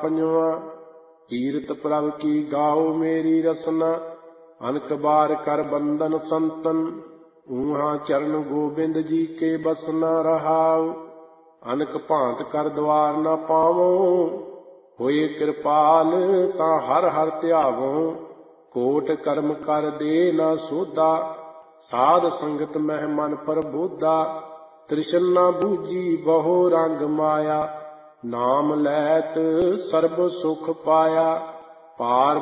पंजवा। तीरथ प्रभ की गाओ मेरी रसना, अनक बार कर बंदन संतन। ऊहा चरण गोबिंद जी के बसना रहाव, अनक भांत कर द्वार न पावो। होए कृपाल ता हर हर ध्यावो, कोट कर्म कर दे न सोधा। साध संगत मह मन प्रबोधा, तृष्णा बूझी बहु रंग माया। नाम लैत सर्ब सुख पाया, पार